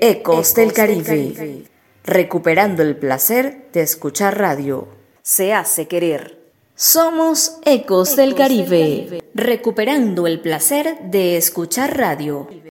Ecos del Caribe, recuperando el placer de escuchar radio. Se hace querer. Somos Ecos del Caribe, recuperando el placer de escuchar radio.